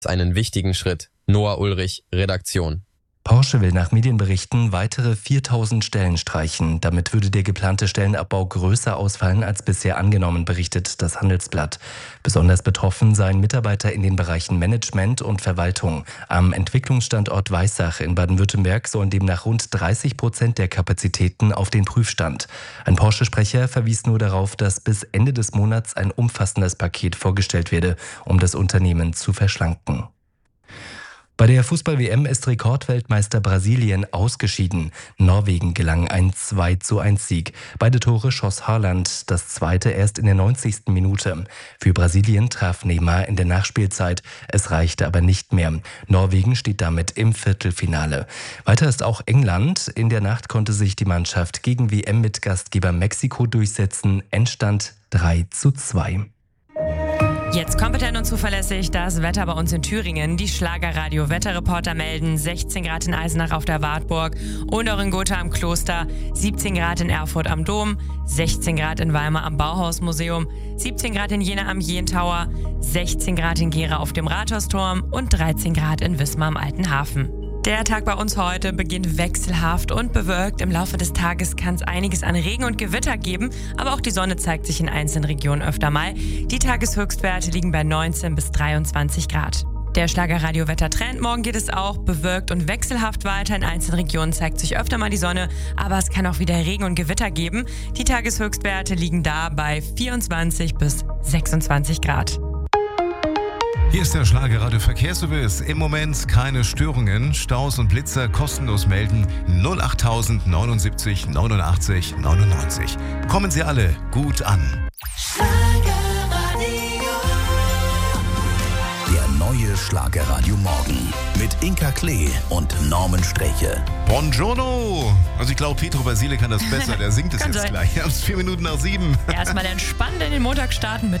einen wichtigen Schritt. Noah Ulrich, Redaktion. Porsche will nach Medienberichten weitere 4.000 Stellen streichen. Damit würde der geplante Stellenabbau größer ausfallen als bisher angenommen, berichtet das Handelsblatt. Besonders betroffen seien Mitarbeiter in den Bereichen Management und Verwaltung. Am Entwicklungsstandort Weissach in Baden-Württemberg sollen demnach rund 30% der Kapazitäten auf den Prüfstand. Ein Porsche-Sprecher verwies nur darauf, dass bis Ende des Monats ein umfassendes Paket vorgestellt werde, um das Unternehmen zu verschlanken. Bei der Fußball-WM ist Rekordweltmeister Brasilien ausgeschieden. Norwegen gelang ein 2:1-Sieg. Beide Tore schoss Haaland, das zweite erst in der 90. Minute. Für Brasilien traf Neymar in der Nachspielzeit. Es reichte aber nicht mehr. Norwegen steht damit im Viertelfinale. Weiter ist auch England. In der Nacht konnte sich die Mannschaft gegen WM-Mitgastgeber Mexiko durchsetzen. Endstand 3:2. Jetzt kompetent und zuverlässig das Wetter bei uns in Thüringen. Die Schlagerradio-Wetterreporter melden 16 Grad in Eisenach auf der Wartburg und auch in Gotha am Kloster, 17 Grad in Erfurt am Dom, 16 Grad in Weimar am Bauhausmuseum, 17 Grad in Jena am Jentauer, 16 Grad in Gera auf dem Rathausturm und 13 Grad in Wismar am Alten Hafen. Der Tag bei uns heute beginnt wechselhaft und bewölkt. Im Laufe des Tages kann es einiges an Regen und Gewitter geben, aber auch die Sonne zeigt sich in einzelnen Regionen öfter mal. Die Tageshöchstwerte liegen bei 19 bis 23 Grad. Der Schlagerradio-Wettertrend. Morgen geht es auch bewölkt und wechselhaft weiter. In einzelnen Regionen zeigt sich öfter mal die Sonne, aber es kann auch wieder Regen und Gewitter geben. Die Tageshöchstwerte liegen da bei 24 bis 26 Grad. Hier ist der Schlagerradio Verkehrsservice. Im Moment keine Störungen. Staus und Blitzer kostenlos melden 08000 79 89 99. Kommen Sie alle gut an. Der neue Schlagerradio Morgen mit Inka Klee und Norman Streche. Buongiorno! Also ich glaube, Pietro Basile kann das besser. Der singt es Kann jetzt sein. gleich. Es ist 4 Minuten nach 7. Erstmal entspannt in den Montag starten mit